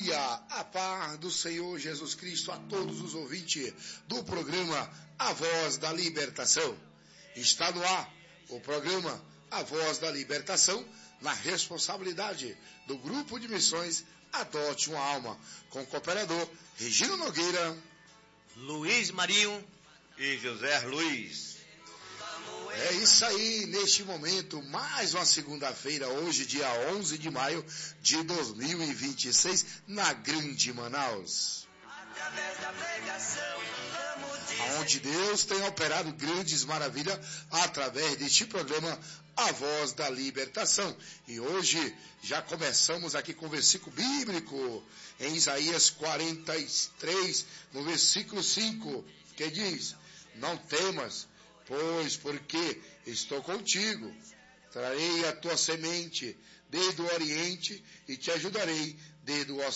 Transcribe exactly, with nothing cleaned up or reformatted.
dia, a paz do Senhor Jesus Cristo a todos os ouvintes do programa A Voz da Libertação. Está no ar o programa A Voz da Libertação, na responsabilidade do Grupo de Missões Adote uma Alma, com o cooperador Regino Nogueira, Luiz Marinho e José Luiz. É isso aí, neste momento, mais uma segunda-feira, hoje, dia onze de maio de dois mil e vinte e seis, na Grande Manaus. Onde Deus tem operado grandes maravilhas através deste programa A Voz da Libertação. E hoje já começamos aqui com o versículo bíblico em Isaías quarenta e três, no versículo cinco, que diz: não temas, pois porque estou contigo, trarei a tua semente desde o oriente e te ajudarei desde o